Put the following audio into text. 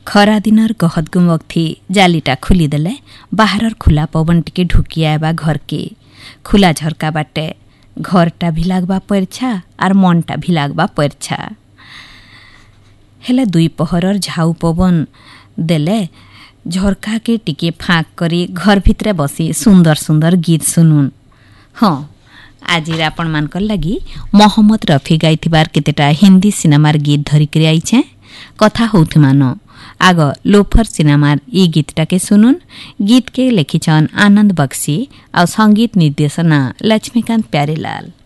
खरा दिनर गहत गुमक थी जालीटा खुलीदेले बाहरर खुला पवन टिके ढुकी आएबा घर के खुला झरका बाटे घरटा भी लागबा परछा आर मनटा भी लागबा परछा हेले दुई पहरर झाऊ पवन देले झरका के टिके फाँक करी घर भितरे बसी सुंदर सुंदर गीत सुनुन। हाँ आज आपण मानकर लगी मोहम्मद रफी गाइथिबार केतेटा हिंदी सिनेमार गीत धरिकरी आइछे कथा होउथि मान आग लोफर सिनेमार ई गीतटा के सुनुन। गीत के लेखिछन आनंद बक्सी और संगीत निर्देशना लक्ष्मीकांत प्यारेलाल।